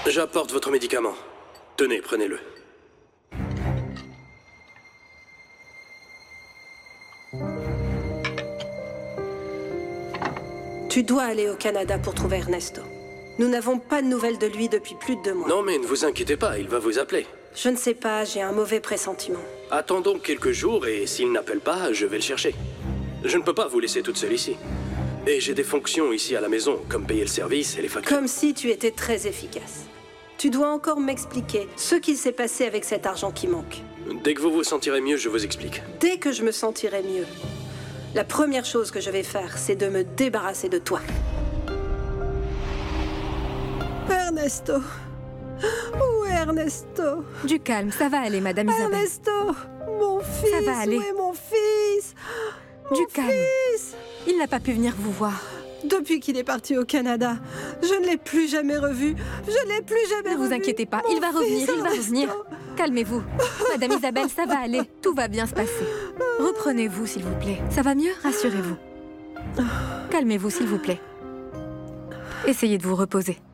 J'apporte votre médicament. Tenez, prenez-le. Tu dois aller au Canada pour trouver Ernesto. Nous n'avons pas de nouvelles de lui depuis plus de 2 mois. Non, mais ne vous inquiétez pas, il va vous appeler. Je ne sais pas, j'ai un mauvais pressentiment. Attendons quelques jours et s'il n'appelle pas, je vais le chercher. Je ne peux pas vous laisser toute seule ici. Et j'ai des fonctions ici à la maison, comme payer le service et les factures. Comme si tu étais très efficace. Tu dois encore m'expliquer ce qu'il s'est passé avec cet argent qui manque. Dès que vous vous sentirez mieux, je vous explique. Dès que je me sentirai mieux, la première chose que je vais faire, c'est de me débarrasser de toi. Ernesto. Où est Ernesto? Du calme, ça va aller, Madame Isabelle. Ernesto, mon fils. Ça va aller. Où est mon fils? Du Mon calme. fils. Il n'a pas pu venir vous voir. Depuis qu'il est parti au Canada, je ne l'ai plus jamais revu. Je ne l'ai plus jamais revu. Ne vous inquiétez pas, Mon il va revenir, fils, il va Ernesto. revenir. Calmez-vous. Madame Isabelle, ça va aller. Tout va bien se passer. Reprenez-vous, s'il vous plaît. Ça va mieux? Rassurez-vous. Calmez-vous, s'il vous plaît. Essayez de vous reposer.